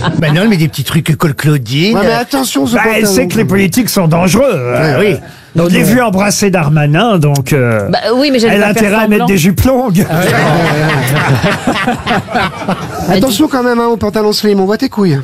Bah non, mais des petits trucs Col Claudine. Ouais, mais attention, ce Bah, elle sait que les politiques sont dangereux. oui. Donc, je l'ai vu embrasser Darmanin, donc Bah oui, mais j'allais elle a pas faire intérêt à semblant. mettre des jupes longues. Attention quand même, hein, au pantalon slim, on voit tes couilles.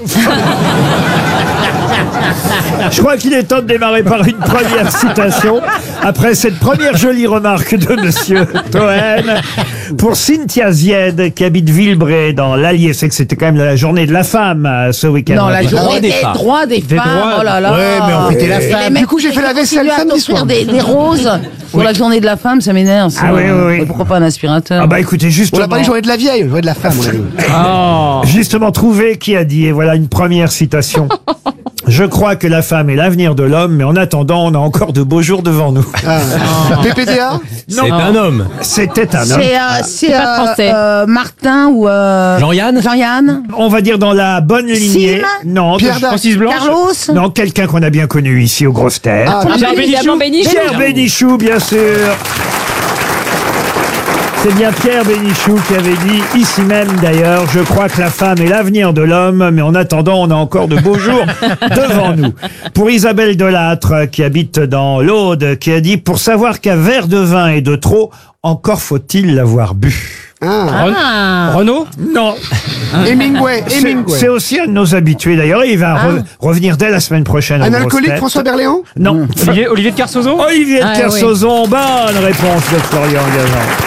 Je crois qu'il est temps de démarrer par une première citation. Après cette première jolie remarque de Monsieur Toen, pour Cynthia Zied, qui habite Villebray dans l'Allier. C'est que c'était quand même la journée de la femme ce week-end. Non, la journée des des femmes. droits des femmes. Oh là là. Ouais, mais on fêtait la Et les femme. mecs Du coup, j'ai qui fait la vaisselle continuent à samedi t'offrir soir. des roses pour la journée de la femme, ça m'énerve. Ah oui, oui, oui. Pourquoi pas un aspirateur? Ah bah écoutez, On justement, l'a pas dit journée de la vieille, journée de la femme, on l'a dit. justement trouvé qui a dit, et voilà une première citation. Je crois que la femme est l'avenir de l'homme, mais en attendant, on a encore de beaux jours devant nous. PPDA? C'est un homme. C'était un homme. C'est pas français. Martin ou Jean-Yann. Jean-Yann, On va dire dans la bonne lignée. Sim Non, Pierre Dac. Carlos. non, quelqu'un qu'on a bien connu ici aux grosses têtes. Évidemment, Bénichou. Pierre Bénichou, bien sûr. C'est bien Pierre Bénichou qui avait dit, ici même d'ailleurs, je crois que la femme est l'avenir de l'homme, mais en attendant, on a encore de beaux jours devant nous. Pour Isabelle Delattre, qui habite dans l'Aude, qui a dit, pour savoir qu'un verre de vin est de trop, encore faut-il l'avoir bu. Renaud. Non, Hemingway, Hemingway. c'est aussi un de nos habitués d'ailleurs, et il va revenir dès la semaine prochaine. Un aux grosses alcoolique, têtes. François Berléand? Non. Olivier de Kersauzon. Olivier de Ah, Kersauzon, bonne réponse de Florian Gazan.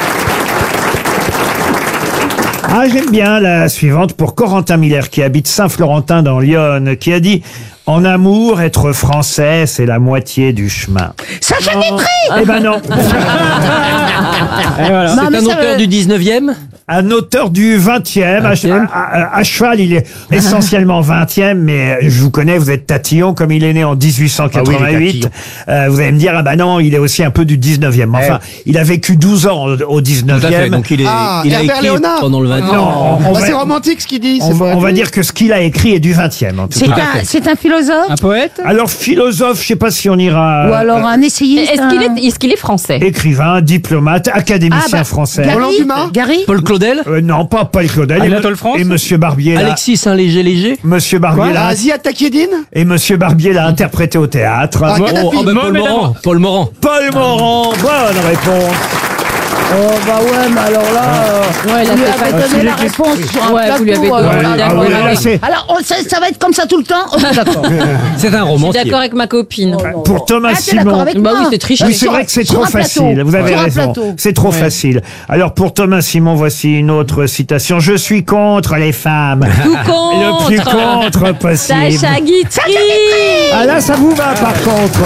Ah, j'aime bien la suivante pour Corentin Miller, qui habite Saint-Florentin dans l'Yonne, qui a dit « En amour, être français, c'est la moitié du chemin. Sacha Guitry » Eh ben non. C'est un auteur du 19e. Un auteur du 20e, à cheval, il est essentiellement 20e, mais je vous connais, vous êtes tatillon, comme il est né en 1888. Vous allez me dire, ah bah non, il est aussi un peu du 19e. Mais enfin, il a vécu 12 ans au 19e. Donc il a Herbert écrit Léonard. pendant le 20e. Non, on Bah, va- c'est romantique ce qu'il dit. on va dire que ce qu'il a écrit est du 20e, en tout cas. C'est un philosophe Un poète. Alors, philosophe, je sais pas si on ira... ou alors un essayiste? Est-ce qu'il est français? Écrivain, diplomate, académicien français. Roland Dumas? Gary Paul Claudel. Non, pas Paul Claudel. Anatole France. Et Monsieur Barbier, là. Alexis Saint-Léger. Monsieur Barbier, là. Ziad Takiedine? Et Monsieur Barbier l'a interprété au théâtre. Ah, Oh, Kadhafi. Paul Morand. Paul Morand, bonne réponse. Oh bah ouais, mais alors là, Ouais, là, vous lui c'est avez pas- donné la réponse sur un Ouais, plateau. vous lui avez donné. Ouais, d'accord, oui, ouais. là, c'est- Alors, ça va être comme ça tout le temps? Oh, d'accord. C'est un Je suis romancier. d'accord avec ma copine. Pour Thomas Ah, t'es d'accord Simon. avec Bah moi? oui, c'est triché. Oui, c'est vrai que c'est Sur trop un plateau. facile. Vous avez Sur un raison. plateau. C'est trop facile. Alors pour Thomas Simon, voici une autre citation. Je suis contre les femmes. Tout contre. Le plus contre possible. Sacha Guitry. Ah là, ça vous va par contre.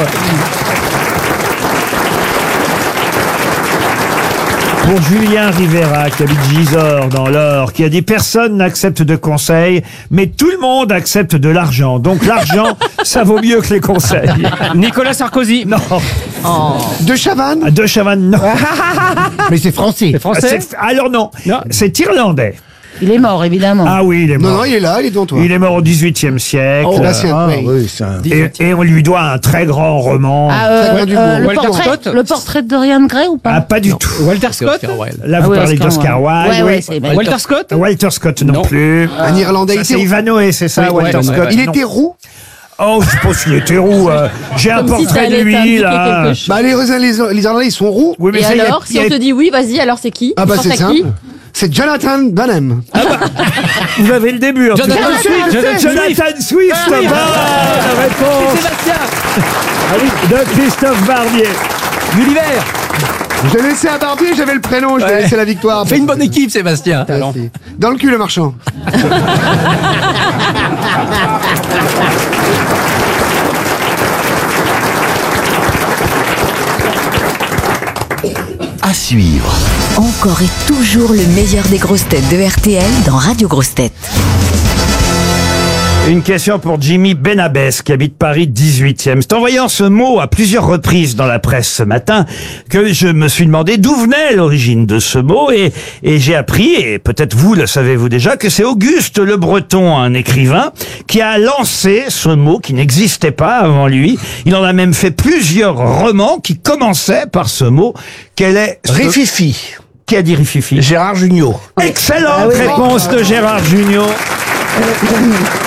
Pour Julien Rivera, qui habite Gisors dans l'Or, qui a dit « Personne n'accepte de conseils, mais tout le monde accepte de l'argent. Donc l'argent, ça vaut mieux que les conseils. » Nicolas Sarkozy. Non. De Chavannes? De Chavannes, non. Mais c'est français. Alors non. C'est irlandais. Il est mort, évidemment. Ah oui, il est Non, mort. non, il est là, il est devant toi. Il est mort au XVIIIe siècle. L'ancien, oui. Oui, c'est un... Et on lui doit un très grand roman. Très bien du goût. Le portrait de Dorian Gray ou pas? Ah, pas du tout. Walter Scott. Là, vous oui, parlez Oscar d'Oscar Wilde. Ouais, oui. ouais, c'est Walter Scott. Walter Scott non, Non. plus. Un Irlandais. Ça, Il c'est était- Ivanhoe, c'est ça, Oui, Walter ouais, Scott. ouais. Il était roux? Oh, je pense qu'il était roux. J'ai un Comme si ça portrait de allait lui, t'indiquer là. quelque chose. Bah, les Irlandais, ils sont roux. Oui, mais Et ça, il y a- alors, il y si a- on te dit oui, vas-y, alors c'est qui? Ah bah Tu c'est penses à qui? simple. C'est Jonathan Bonham. Vous avez le début. En tout cas. Jonathan Swift. Jonathan Swift. Bonne réponse de Christophe Barbier. Gulliver. J'ai laissé à Barbier, j'avais le prénom, je t'ai laissé la victoire. Fais une bonne équipe, Sébastien. Merci. Dans le cul, le marchand. À suivre. Encore et toujours le meilleur des grosses têtes de RTL dans Radio Grosses Têtes. Une question pour Jimmy Benabès, qui habite Paris 18e. C'est en voyant ce mot à plusieurs reprises dans la presse ce matin que je me suis demandé d'où venait l'origine de ce mot, et j'ai appris, et peut-être vous le savez-vous déjà, que c'est Auguste Le Breton, un écrivain, qui a lancé ce mot qui n'existait pas avant lui. Il en a même fait plusieurs romans qui commençaient par ce mot. Quel est Rififi. Qui a dit Rififi? Gérard Jugnot. Excellente réponse de Gérard Jugnot.